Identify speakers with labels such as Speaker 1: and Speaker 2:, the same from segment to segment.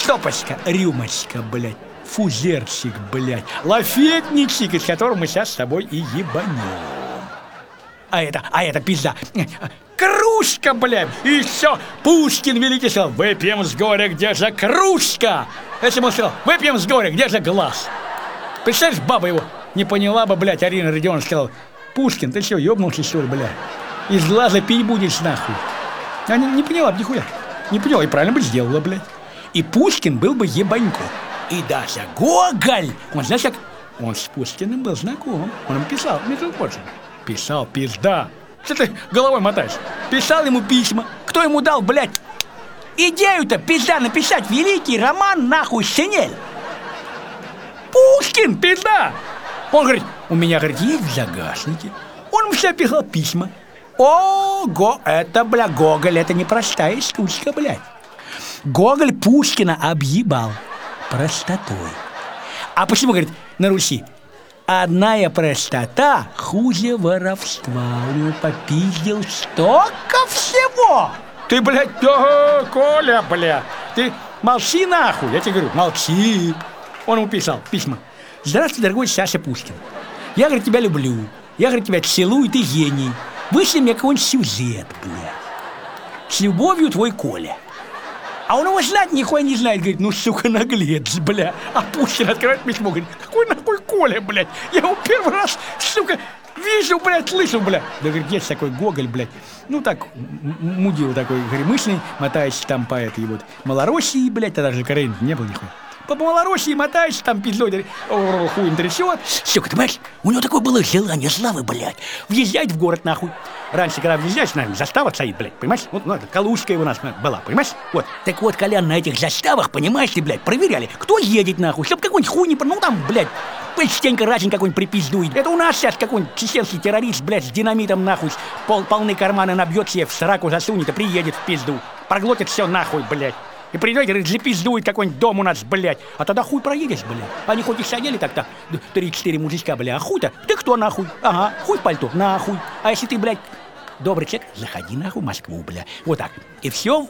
Speaker 1: стопочка, рюмочка, блядь, фузерчик, блядь, лафетничек, из которого мы сейчас с тобой и ебанем. А это пизда. Кружка, блядь, и все. Пушкин великий сказал: выпьем с горя, где же кружка? Если бы он сказал: выпьем с горя, где же глаз? Представляешь, баба его не поняла бы, блядь, Арина Родионовна сказала: Пушкин, ты что, ёбнулся, что ли, блядь? Из глаза пить будешь, нахуй. Она не поняла бы нихуя. Не поняла, и правильно бы сделала, блядь. И Пушкин был бы ебанько. И даже Гоголь, он, знаешь, как... Он с Пушкиным был знаком. Он ему писал, между прочим. Писал, пизда. Что ты головой мотаешь? Писал ему письма. Кто ему дал, блядь, идею-то, пизда, написать великий роман, нахуй, «Шинель»? Пушкин, пизда! Он говорит: у меня, говорит, есть в загашнике. Он ему все писал письма. Это, бля, Гоголь, это непростая штучка, блядь. Гоголь Пушкина объебал простотой. А почему, говорит, на Руси одна простота хуже воровства? У него попиздил столько всего. Ты, блядь, Коля, бля, ты молчи нахуй, я тебе говорю, молчи. Он ему писал письма: здравствуй, дорогой Саша Пушкин. Я, говорит, тебя люблю. Я, говорит, тебя целую, ты гений. Вышли мне какой-нибудь сюжет, блядь. С любовью, твой Коля. А он его знать нихуя не знает. Говорит: ну, сука, наглец, бля. А Пушкин открывает письмо, говорит: какой нахуй Коля, блядь? Я его первый раз, сука, вижу, блядь, слышу, блядь. Да, говорит, есть такой Гоголь, блядь. Ну, так, мудил такой, гремыслый, мотающий там по этой вот Малороссии, блядь. Тогда же Каренин не был нихуя. По Малороссии мотаешься, там пиздой хуем трясет. Сука, ты понимаешь, у него такое было желание славы, блядь, въезжать в город, нахуй. Раньше, когда въезжаешь, наверное, застава стоит, блядь, понимаешь? Вот, ну, это Калужская у нас была, понимаешь? Вот. Так вот, Колян, на этих заставах, понимаешь ты, блядь, проверяли, кто едет, нахуй, чтоб какой-нибудь хуй не... Ну, там, блядь, частенько разин какой-нибудь припиздует. Это у нас сейчас какой-нибудь чеченский террорист, блядь, с динамитом, нахуй, полные карманы набьет себе, в сраку засунет и приедет в пизду. Проглотит все нахуй, блядь. И придет, говорит, запиздует какой-нибудь дом у нас, блядь. А тогда хуй проедешь, блядь. Они хоть и сидели так-то, 3-4 мужичка, блядь, а хуй-то, ты кто нахуй? Ага, хуй в пальто, нахуй. А если ты, блядь, добрый человек, заходи нахуй в Москву, блядь. Вот так. И все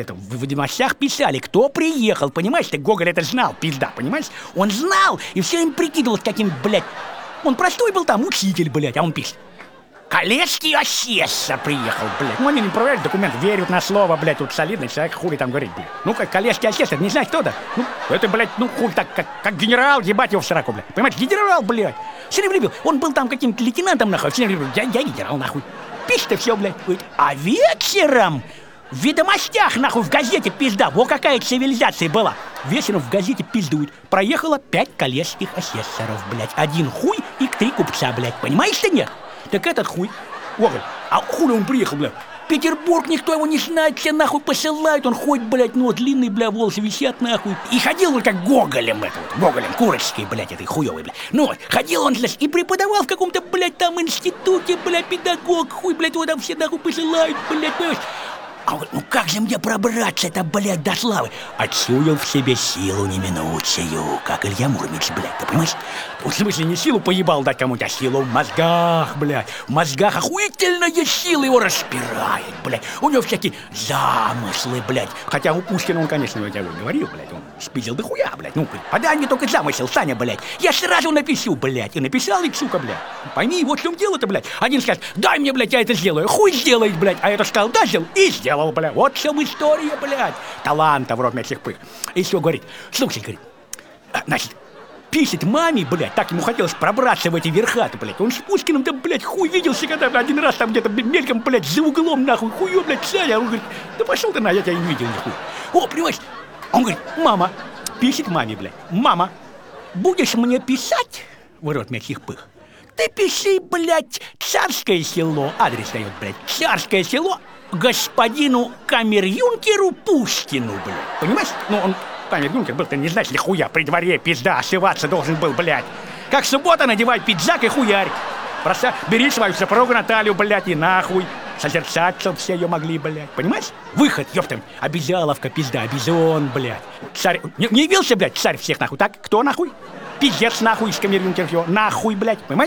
Speaker 1: в новостях писали, кто приехал, понимаешь? Ты, Гоголь это знал, пизда, понимаешь? Он знал и все им прикидывал каким, блядь. Он простой был там, учитель, блядь, а он пишет: Коллежский асессор приехал, блядь. Ну, они не проверяют документ, верят на слово, блядь. Тут солидный человек, хули там говорит, блядь. Ну, как коллежский асессор, не знаешь, кто да? Ну, это, блядь, ну, хуй так, как генерал, ебать его в сраку, блядь. Понимаешь, генерал, блядь. Все время любил. Он был там каким-то лейтенантом, нахуй. Все время любил. Я генерал, нахуй. Пишет все, блядь. А вечером в ведомостях, нахуй, в газете пизда. Во какая цивилизация была. Вечером в газете пиздует. Проехало 5 коллежских асессоров, блядь. 1 хуй и 3 купца, блядь. Понимаешь ты, нет? Так этот хуй, Гоголь, а хули он приехал, бля? Петербург, никто его не знает, все нахуй посылают, он ходит, блядь, ну, длинные, бля, волосы висят, нахуй. И ходил вот как Гоголем, это вот, Гоголем, Курочкой, блядь, этой хуёвой, блядь. Ну вот, ходил он, блядь, и преподавал в каком-то, блядь, там институте, блядь, педагог, хуй, блядь, его там все нахуй посылают, блядь, понимаешь? А вот, ну как же мне пробраться-то, блядь, до славы? Отчуял в себе силу неминучую, как Илья Муромец, блядь, ты понимаешь? В смысле, не силу поебал дать кому-то, а силу в мозгах, блядь. В мозгах охуительная сила его распирает, блядь. У него всякие замыслы, блядь. Хотя у Пушкина он, конечно, я тебе говорил, блядь, он спиздил дохуя, блядь. Ну, подай мне только замысел, Саня, блядь. Я сразу напишу, блядь. И написал, и сука, блядь. Пойми, вот в чем дело-то, блядь. Один скажет: дай мне, блядь, я это сделаю. Хуй сделает, блядь. А это сказал: да, сделал. И сделал, блядь. Вот в чем история, блядь. Таланта в рот этих пых. И все, говорит: слушай, говорит, значит, пишет маме, блядь, так ему хотелось пробраться в эти верха-то, блядь. Он с Пушкиным-то, блядь, хуй виделся, когда один раз там где-то мельком, блядь, за углом, нахуй, хуё, блядь, Саня. Он говорит: да пошел ты на, я тебя не видел, нихуй. О, понимаешь? Он говорит: мама, пишет маме, блядь, мама, будешь мне писать в рот этих пых? Ты пиши, блядь, Царское село, адрес дает, блядь, Царское село, господину камер-юнкеру Пушкину, блядь. Понимаешь? Ну, он камер-юнкер был, ты не знаешь, ли хуя, при дворе пизда, ошиваться должен был, блядь. Как суббота, надевай пиджак и хуярь. Просто бери свою супругу Наталью, блядь, и нахуй. Созерцаться все ее могли, блядь. Понимаешь? Выход, ёптам. Обязаловка, пизда, обезон, блядь. Царь... Не явился, блядь, царь всех, нахуй, так? Кто, нахуй? Пиздец, нахуй, из камер-юнкер, нахуй, блядь. Понимаешь?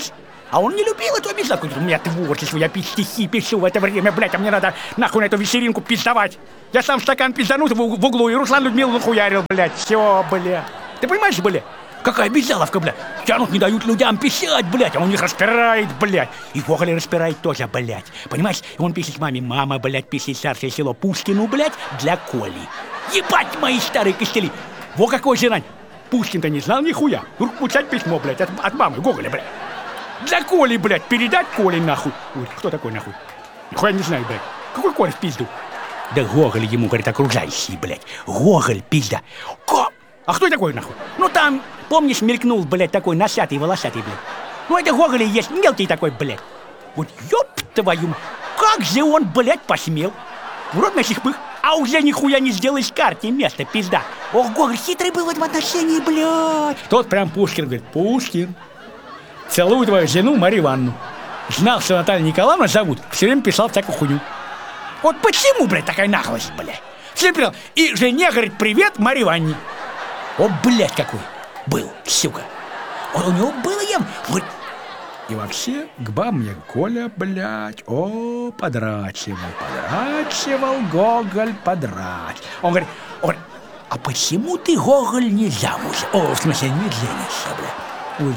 Speaker 1: А он не любил эту обезьянку. У меня творчество, я стихи пишу в это время, блядь, а мне надо нахуй на эту вечеринку пиздовать. Я сам стакан пизданут в углу, и Руслан Людмилу нахуярил, блядь. Все, блядь. Ты понимаешь, блядь? Какая безделовка, блядь. Тянут, не дают людям писать, блядь, а он их распирает, блядь. И Гоголь распирает тоже, блядь. Понимаешь? И он пишет маме: мама, блядь, пишет старшее село Пушкину, блядь, для Коли. Ебать мои старые костыли. Во какой зерань. Пушкин-то не знал нихуя. Вдруг получать письмо, блядь, от мамы Гоголя, блядь. Для Коли, блядь, передать Коле, нахуй. Ой, кто такой, нахуй? Нихуя не знаю, блядь. Какой Коля в пизду? Да Гоголь ему, говорит, окружающий, блядь. Гоголь, пизда. А кто такой, нахуй? Ну там, помнишь, мелькнул, блядь, такой носатый, волосатый, блядь. Ну это Гоголь и есть, мелкий такой, блядь. Вот ёб твою, как же он, блядь, посмел? В рот наших пых, а уже нихуя не сделаешь карте место, пизда. Ох, Гоголь хитрый был в этом отношении, блядь. Тот прям Пушкин, говорит: Пушкин, целую твою жену Марию Ивановну. Знал, что Наталью Николаевну зовут, все время писал всякую хуйню. Вот почему, блядь, такая наглость, блядь? Все время писал: и жене, говорит, привет Марии Ивановне. О, блядь, какой был, сука. У него было я... И вообще, к бабам мне Коля, блядь, подрачивал Гоголь, подрачивал. Он говорит, а почему ты, Гоголь, не замуж? В смысле, не женишься, блядь.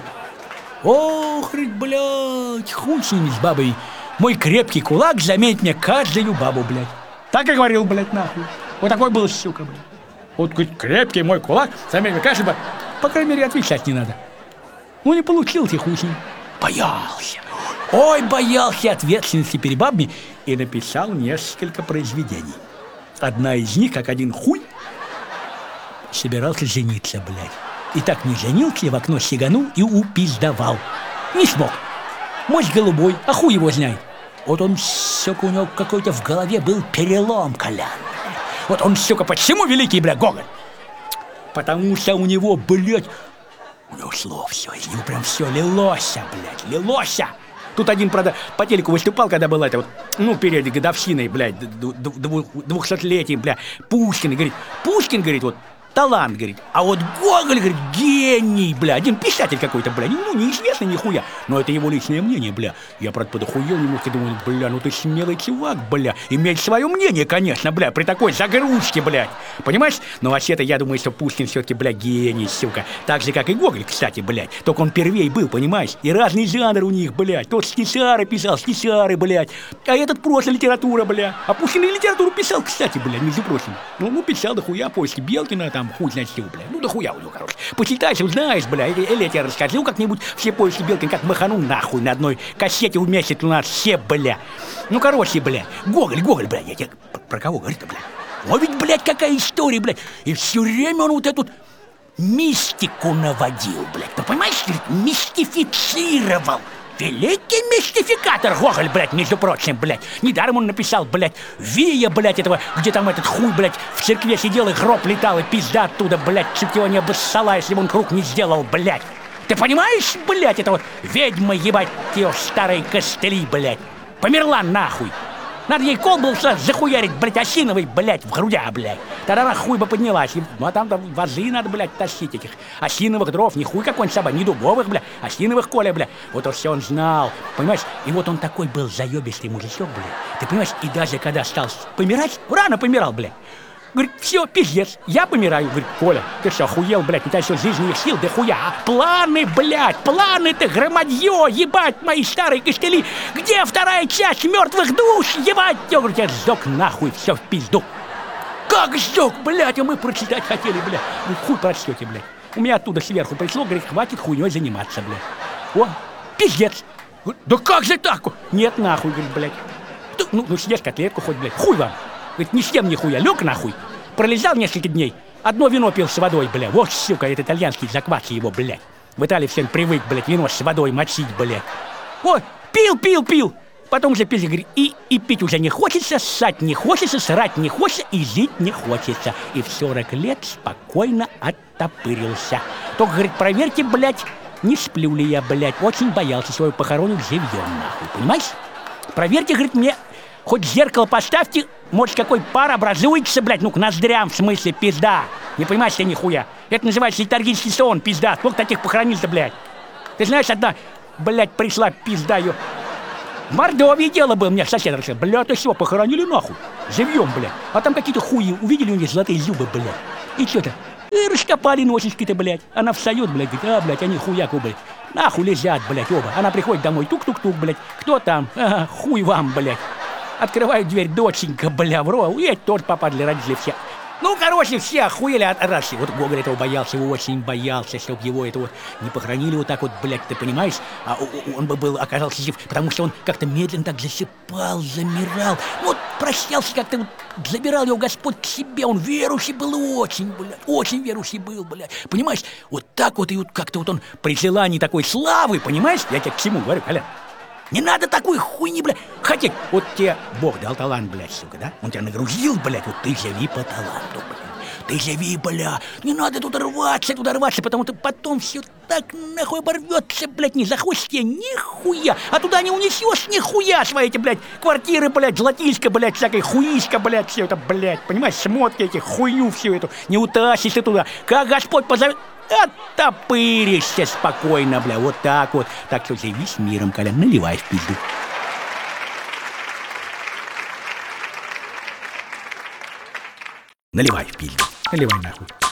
Speaker 1: Ох, блядь, хуй с ними, с бабой. Мой крепкий кулак заметит мне каждую бабу, блядь. Так и говорил, блядь, нахуй. Вот такой был, сука, блядь. Вот, говорит, крепкий мой кулак, заметит мне каждую бабу. По крайней мере, отвечать не надо. Ну, не получился, хуй с ним. Боялся. Ой, боялся ответственности перед бабами и написал несколько произведений. Одна из них, как один хуй, собирался жениться, блядь. И так не женился, в окно сиганул и упиздовал. Не смог. Мозг голубой, а хуй его знает. Вот он, сука, у него какой-то в голове был перелом, Колян. Вот он, сука, почему великий, блядь, Гоголь? Потому что у него, блядь, у него слов все, из него прям все лилося, блядь, лилося. Тут один, правда, по телеку выступал, когда была это вот, ну, перед годовщиной, блядь, 200-летием, блядь, Пушкин, говорит, вот, талант, говорит, а вот Гоголь, говорит, гений, бля, один писатель какой-то, бля, ну, неизвестный нихуя, но это его личное мнение, бля. Я, правда, подохуел немножко, думаю, бля, ну ты смелый чувак, бля, иметь свое мнение, конечно, бля, при такой загрузке, блядь, понимаешь? Но вообще-то я думаю, что Пушкин все-таки, бля, гений, сука, так же, как и Гоголь, кстати, блядь, только он первей был, понимаешь, и разный жанр у них, блядь, тот стишары писал, блядь, а этот просто литература, бля, а Пушкин и литературу писал, кстати, блядь, между прочим, ну, писал дохуя после Белкина, там, хуй знает чего, бля. Ну, да хуя у него, короче. Почитайся, узнаешь, бля, или я тебе расскажу как-нибудь все поиски Белкин, как маханул нахуй на одной кассете вместе у нас все, бля. Ну, короче, бля, Гоголь, бля, я тебе про кого говорю-то, бля? О, ведь, блядь, какая история, блядь. И все время он вот эту мистику наводил, блядь. Ты понимаешь, мистифицировал. Великий мистификатор Гоголь, блядь, между прочим, блядь. Недаром он написал, блядь, Вия, блядь, этого, где там этот хуй, блядь, в церкве сидел и гроб летал, и пизда оттуда, блядь, чуть его не обоссала, если бы он круг не сделал, блядь. Ты понимаешь, блядь, это вот ведьма, ебать, ее старые костыли, блядь. Померла нахуй. Надо ей кол был сразу захуярить, блядь, осиновый, блядь, в грудя, блядь. Тогда она хуй бы поднялась. Ну, а там-то вазы надо, блядь, тащить этих осиновых дров. Не хуй какой-нибудь собой, не дубовых, блядь, осиновых, Коля, блядь. Вот он все он знал, понимаешь? И вот он такой был заебистый мужичок, блядь. Ты понимаешь, и даже когда стал помирать, рано помирал, блядь. Говорит, все, пиздец, я помираю. Говорит, Коля, ты что, охуел, блядь, у тебя все жизненных сил, да хуя. А планы, блядь, планы-то громадье, ебать, мои старые костыли. Где вторая часть мертвых душ, ебать? Я говорю, тебя сжег нахуй, все в пизду. Как сжег, блядь, а мы прочитать хотели, блядь. Ну, хуй прочтете, блядь. У меня оттуда сверху пришло, говорит, хватит хуйней заниматься, блядь. О, пиздец. Да как же так? Нет, нахуй, говорит, блядь. Ну, съешь котлетку хоть, блядь, хуй вам. Говорит, ни с кем нихуя, лег нахуй. Пролежал несколько дней, одно вино пил с водой, бля. Вот, сука, это итальянский заквас его, блядь. В Италии всем привык, блядь, вино с водой мочить, блядь. Ой, пил. Потом уже пил, говорит, и пить уже не хочется, ссать не хочется, срать не хочется и жить не хочется. И в 40 лет спокойно оттопырился. Только, говорит, проверьте, блядь, не сплю ли я, блядь. Очень боялся свою похоронить живьем, нахуй, понимаешь? Проверьте, говорит, мне... Хоть зеркало поставьте, может, какой пар образуется, блядь, ну, к ноздрям, в смысле, пизда. Не понимаешь ты нихуя. Это называется летаргический сон, пизда. Сколько таких похоронил-то, блядь? Ты знаешь, одна блядь, пришла пизда ее. В Мордовии дело было, мне сосед рассказал. Бля, ты что, похоронили нахуй? Живьем, блядь. А там какие-то хуи увидели у них золотые зубы, блядь. И что-то, и раскопали носички-то, блядь. Она встает, блядь, говорит, а, блядь, они хуяку, блядь. Нахуй лежат, блядь, оба. Она приходит домой, тук-тук-тук, блядь. Кто там? Ага, хуй вам, блядь. Открывают дверь, доченька, бля, в рот. И тот попадали родители все. Ну, короче, все охуели от России. Вот Гоголь этого боялся, очень боялся, чтобы его это вот не похоронили вот так вот, блядь, ты понимаешь? А он бы был, оказался жив, потому что он как-то медленно так засыпал, замирал. Вот прощался как-то, вот, забирал его Господь к себе. Он верующий был очень, блядь, очень верующий был, блядь. Понимаешь? Вот так вот и вот как-то вот он при желании такой славы, понимаешь? Я тебе к чему говорю, Колян? Не надо такой хуйни, блядь, хотеть. Вот тебе Бог дал талант, блядь, сука, да? Он тебя нагрузил, блядь, вот ты живи по таланту, блядь. Ты живи, бля. Не надо туда рваться, потому что потом все так нахуй оборвется, блядь, не захочешь тебе нихуя. А туда не унесешь нихуя свои эти, блядь, квартиры, блядь, золотишко, блядь, всякой хуишка, блядь, все это, блядь, понимаешь, шмотки эти, хую всю эту, не утащишь ты туда. Как Господь позовет, оттопыришься спокойно, бля, вот так вот. Так что живи с миром, Колян, наливай в пизду. Наливай в пизду, наливай нахуй.